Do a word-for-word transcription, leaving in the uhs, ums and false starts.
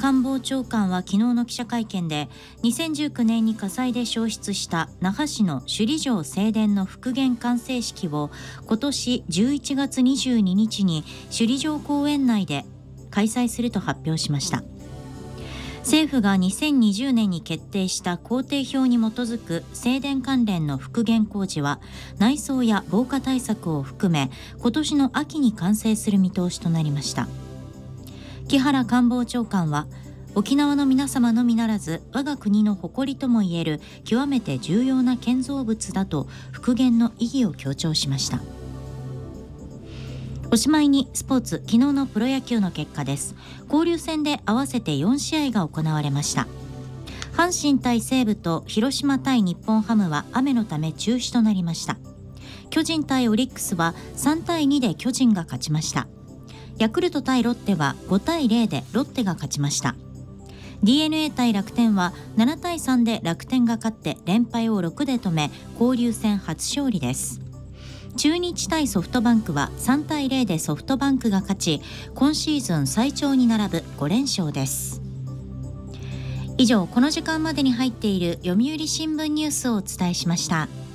官房長官は昨日の記者会見で、にせんじゅうきゅうねんに火災で焼失した那覇市の首里城正殿の復元完成式を今年じゅういちがつにじゅうににちに首里城公園内で開催すると発表しました。政府がにせんにじゅうねんに決定した工程表に基づく正殿関連の復元工事は、内装や防火対策を含め今年の秋に完成する見通しとなりました。木原官房長官は、沖縄の皆様のみならず我が国の誇りともいえる極めて重要な建造物だと復元の意義を強調しました。おしまいにスポーツ、昨日のプロ野球の結果です。交流戦で合わせてよんしあいが行われました。阪神対西武と広島対日本ハムは雨のため中止となりました。巨人対オリックスはさんたいにで巨人が勝ちました。ヤクルト対ロッテはごたいゼロでロッテが勝ちました。 ディーエヌエー 対楽天はななたいさんで楽天が勝って連敗をろくで止め、交流戦初勝利です。中日対ソフトバンクはさんたいゼロでソフトバンクが勝ち、今シーズン最長に並ぶごれんしょうです。以上、この時間までに入っている読売新聞ニュースをお伝えしました。